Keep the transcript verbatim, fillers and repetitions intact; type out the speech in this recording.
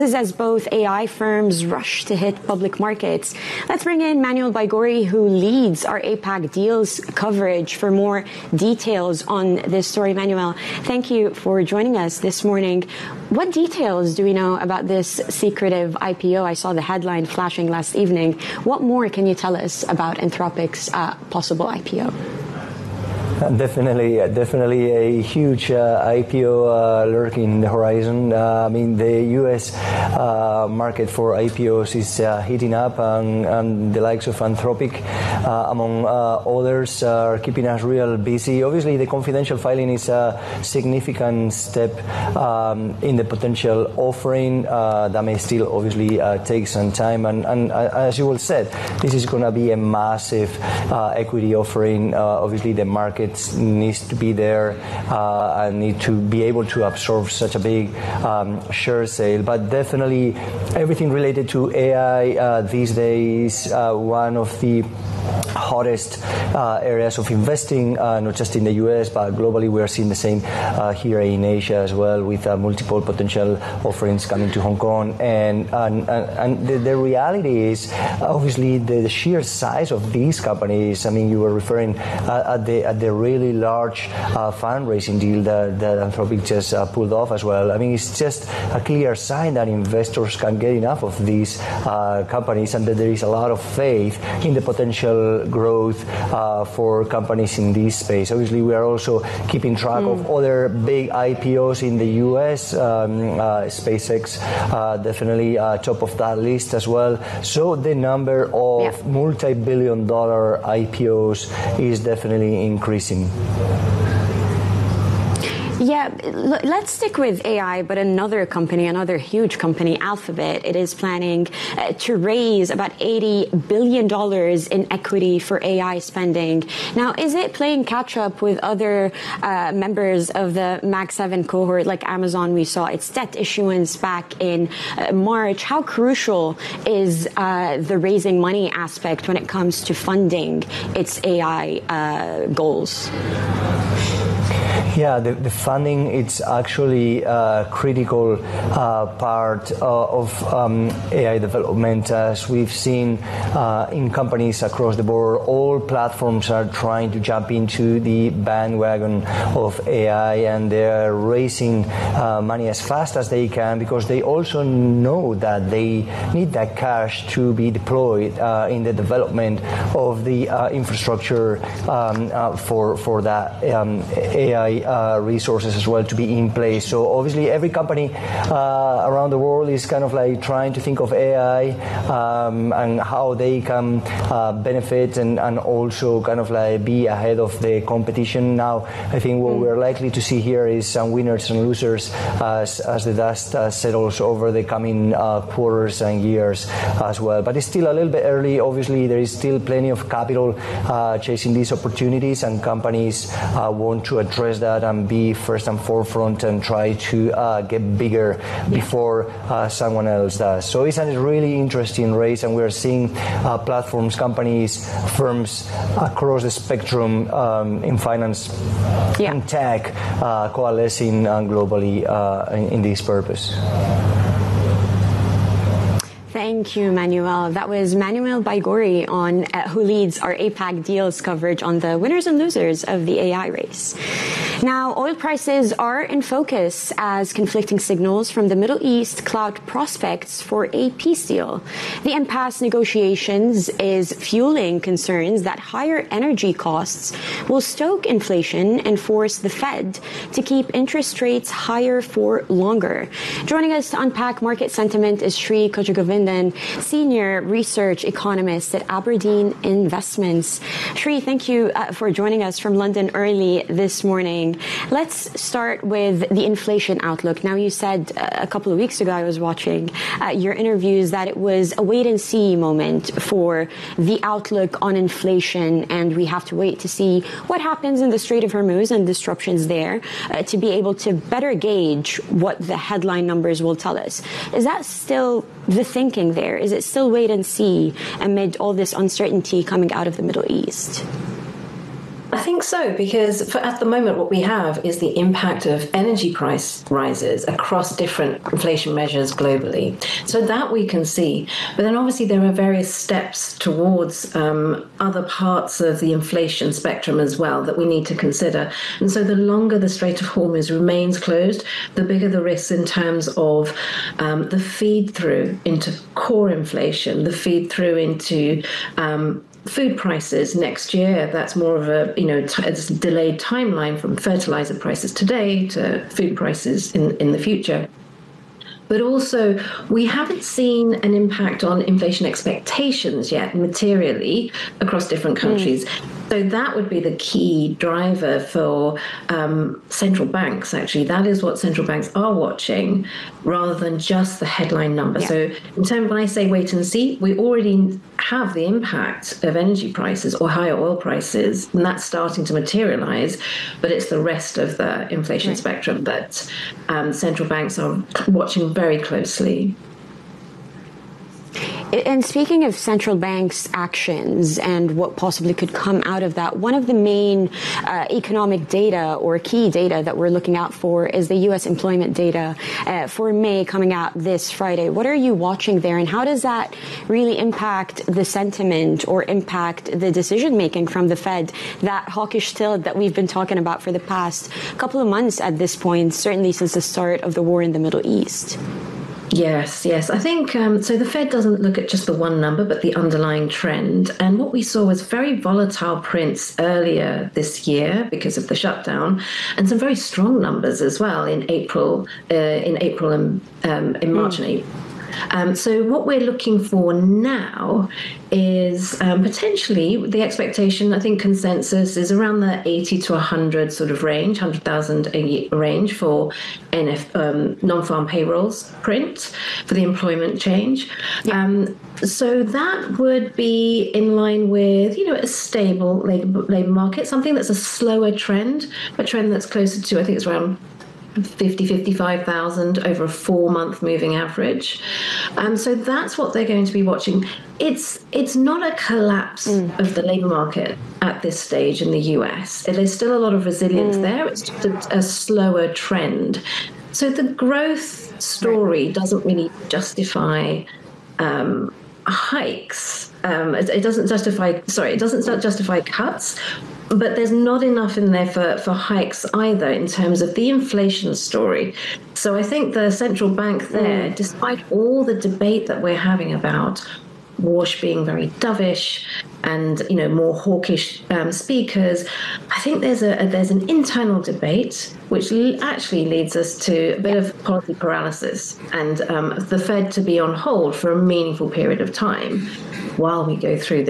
As both A I firms rush to hit public markets. Let's bring in Manuel Baigorri, who leads our APAC deals coverage, for more details on this story. Manuel, thank you for joining us this morning. What details do we know about this secretive I P O? I saw the headline flashing last evening. What more can you tell us about Anthropic's uh, possible I P O? Definitely, definitely a huge uh, I P O uh, lurking in the horizon. Uh, I mean, the U S uh, market for I P Os is uh, heating up, and, and the likes of Anthropic, uh, among uh, others, are keeping us real busy. Obviously, the confidential filing is a significant step um, in the potential offering. Uh, that may still obviously uh, take some time, and, and uh, as you well said, this is going to be a massive uh, equity offering. Uh, obviously, the market needs to be there uh, and need to be able to absorb such a big um, share sale. But definitely everything related to A I uh, these days, uh, one of the hottest uh, areas of investing, uh, not just in the U S, but globally. We are seeing the same uh, here in Asia as well, with uh, multiple potential offerings coming to Hong Kong. And and, and the, the reality is, obviously, the, the sheer size of these companies. I mean, you were referring uh, at the at the really large uh, fundraising deal that, that Anthropic just uh, pulled off as well. I mean, it's just a clear sign that investors can't get enough of these uh, companies, and that there is a lot of faith in the potential growth uh, for companies in this space. Obviously, we are also keeping track mm. of other big I P Os in the U S. Um, uh, SpaceX uh, definitely uh, top of that list as well. So the number of yeah. multi-billion dollar I P Os is definitely increasing. Yeah, let's stick with A I, but another company, another huge company, Alphabet, it is planning uh, to raise about eighty billion dollars in equity for A I spending. Now, is it playing catch up with other uh, members of the Mag seven cohort, like Amazon? We saw its debt issuance back in uh, March. How crucial is uh, the raising money aspect when it comes to funding its A I uh, goals? Yeah, the, the funding, it's actually a critical uh, part uh, of um, A I development. As we've seen uh, in companies across the board, all platforms are trying to jump into the bandwagon of A I, and they're raising uh, money as fast as they can, because they also know that they need that cash to be deployed uh, in the development of the uh, infrastructure um, uh, for, for that um, A I Uh, resources as well to be in place. So obviously every company uh, around the world is kind of like trying to think of A I um, and how they can uh, benefit and, and also kind of like be ahead of the competition. Now, I think what mm. we're likely to see here is some winners and losers as, as the dust uh, settles over the coming uh, quarters and years as well. But it's still a little bit early. Obviously, there is still plenty of capital uh, chasing these opportunities, and companies uh, want to address that and be first and forefront and try to uh, get bigger before uh, someone else does. So it's a really interesting race, and we're seeing uh, platforms, companies, firms across the spectrum um, in finance yeah. and tech uh, coalescing uh, globally uh, in, in this purpose. Thank you, Manuel. That was Manuel Baigorri, on, uh, who leads our APAC deals coverage on the winners and losers of the A I race. Now, oil prices are in focus as conflicting signals from the Middle East cloud prospects for a peace deal. The impasse negotiations is fueling concerns that higher energy costs will stoke inflation and force the Fed to keep interest rates higher for longer. Joining us to unpack market sentiment is Sri Kojagovindan, Senior Research Economist at Aberdeen Investments. Sri, thank you uh, for joining us from London early this morning. Let's start with the inflation outlook. Now, you said uh, a couple of weeks ago, I was watching uh, your interviews, that it was a wait-and-see moment for the outlook on inflation, and we have to wait to see what happens in the Strait of Hormuz and disruptions there uh, to be able to better gauge what the headline numbers will tell us. Is that still the thinking there? Is it still wait and see amid all this uncertainty coming out of the Middle East? think so, because for, at the moment what we have is the impact of energy price rises across different inflation measures globally. So that we can see. But then obviously there are various steps towards um, other parts of the inflation spectrum as well that we need to consider. And so the longer the Strait of Hormuz remains closed, the bigger the risks in terms of um, the feed through into core inflation, the feed through into um, food prices next year. That's more of a, you know, t- it's a delayed timeline from fertilizer prices today to food prices in, in the future. But also, we haven't seen an impact on inflation expectations yet materially across different countries. Mm. So that would be the key driver for um, central banks, actually. That is what central banks are watching rather than just the headline number. Yeah. So in terms, when I say wait and see, we already have the impact of energy prices or higher oil prices, and that's starting to materialize, but it's the rest of the inflation right. spectrum that um, central banks are watching very closely. And speaking of central banks' actions and what possibly could come out of that, one of the main uh, economic data or key data that we're looking out for is the U S employment data uh, for May coming out this Friday. What are you watching there, and how does that really impact the sentiment or impact the decision-making from the Fed, that hawkish tilt that we've been talking about for the past couple of months at this point, certainly since the start of the war in the Middle East? Yes, yes. I think um, so. The Fed doesn't look at just the one number, but the underlying trend. And what we saw was very volatile prints earlier this year because of the shutdown, and some very strong numbers as well in April, uh, in April and um, in March mm. and April. Um, so what we're looking for now is um, potentially the expectation, I think consensus is around the eighty to one hundred sort of range, one hundred thousand a range for N F, um, non-farm payrolls print for the employment change. Yeah. Um, so that would be in line with, you know, a stable labor, labor market, something that's a slower trend, a trend that's closer to, I think it's around fifty, fifty-five thousand over a four-month moving average. Um, so that's what they're going to be watching. It's it's not a collapse mm. of the labour market at this stage in the U S. There's still a lot of resilience mm. there. It's just a, a slower trend. So the growth story right. doesn't really justify um, hikes. Um, it, it doesn't justify, sorry, it doesn't justify cuts. But there's not enough in there for, for hikes either in terms of the inflation story. So I think the central bank there, mm. despite all the debate that we're having about Warsh being very dovish and, you know, more hawkish um, speakers, I think there's a, a there's an internal debate which l- actually leads us to a bit of policy paralysis and um, the Fed to be on hold for a meaningful period of time while we go through this.